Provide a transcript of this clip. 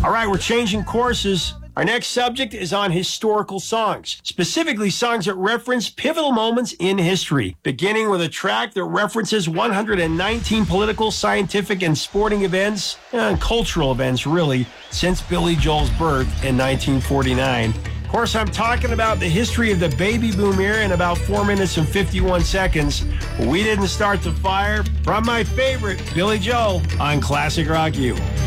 All right, we're changing courses. Our next subject is on historical songs, specifically songs that reference pivotal moments in history, beginning with a track that references 119 political, scientific, and sporting events, and cultural events, really, since Billy Joel's birth in 1949. Of course, I'm talking about the history of the baby boom era in about 4 minutes and 51 seconds. We didn't start the fire from my favorite, Billy Joel, on Classic Rock U.